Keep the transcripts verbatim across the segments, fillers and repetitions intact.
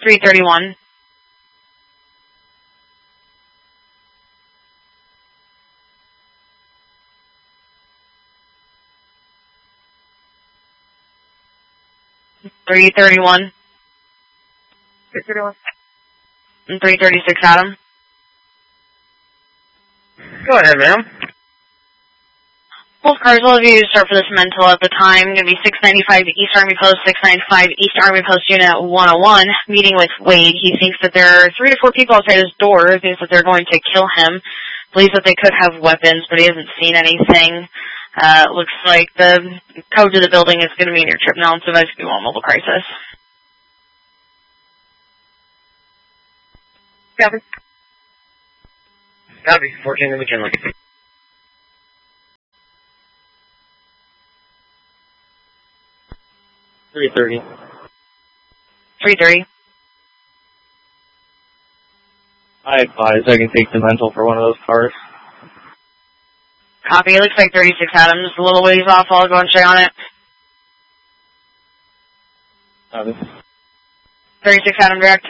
three thirty-one. three thirty-one. three thirty-one. And three thirty-six, Adam. Go ahead, ma'am. Both cars will have used start for this mental at the time. Going to be six ninety-five East Army Post, six ninety-five East Army Post Unit one oh one. Meeting with Wade. He thinks that there are three to four people outside his door. He thinks that they're going to kill him. Believes that they could have weapons, but he hasn't seen anything. Uh, looks like the code to the building is going to be in your trip now, and so that's going to be one mobile crisis. Copy. Copy. fourteen to McKinley. three thirty. three thirty. I advise I can take the mental for one of those cars. Copy. It looks like thirty-six Adams. A little ways off. I'll go and check on it. Copy. thirty-six Adam direct.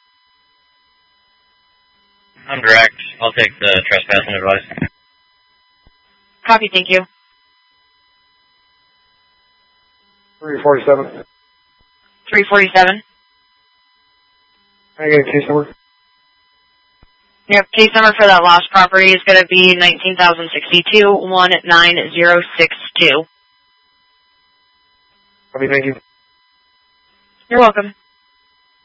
I'm direct. I'll take the trespassing advice. Copy. Thank you. three forty-seven. three forty-seven. Can I get a case number? Yep, case number for that lost property is going to be nineteen thousand sixty-two, one nine zero six two. Copy, thank you. You're welcome.